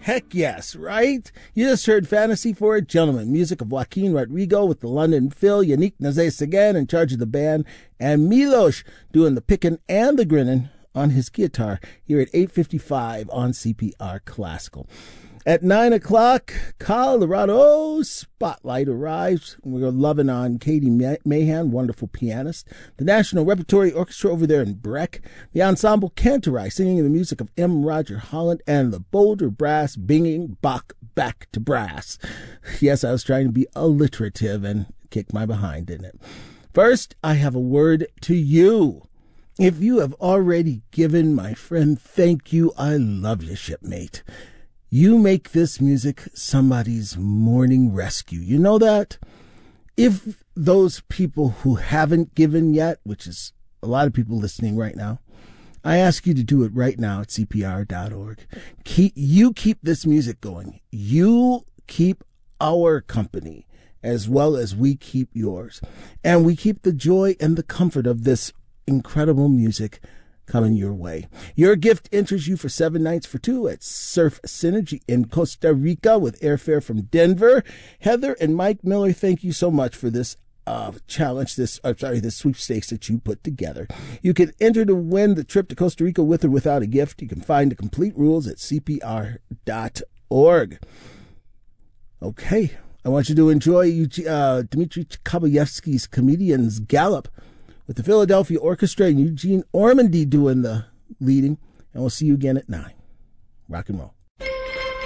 Heck yes, right? You just heard Fantasy for a Gentleman, music of Joaquin Rodrigo with the London Phil, Yannick Nazay-Sagan in charge of the band, and Milos doing the picking and the grinning on his guitar here at 8:55 on CPR Classical. At 9 o'clock, Colorado Spotlight arrives. We're loving on Katie Mahan, wonderful pianist. The National Repertory Orchestra over there in Breck. The Ensemble Cantorai singing the music of M. Roger Holland. And the Boulder Brass binging Bach back to brass. Yes, I was trying to be alliterative and kick my behind, didn't it? First, I have a word to you. If you have already given my friend thank you, I love you, shipmate. You make this music somebody's morning rescue. You know that? If those people who haven't given yet, which is a lot of people listening right now, I ask you to do it right now at CPR.org. You keep this music going. You keep our company as well as we keep yours. And we keep the joy and the comfort of this incredible music coming your way. Your gift enters you for 7 nights for 2 at Surf Synergy in Costa Rica with airfare from Denver. Heather and Mike Miller, thank you so much for this challenge, this sweepstakes that you put together. You can enter to win the trip to Costa Rica with or without a gift. You can find the complete rules at CPR.org. Okay, I want you to enjoy Dmitry Kabayevsky's Comedian's Gallop with the Philadelphia Orchestra and Eugene Ormandy doing the leading. And we'll see you again at 9. Rock and roll.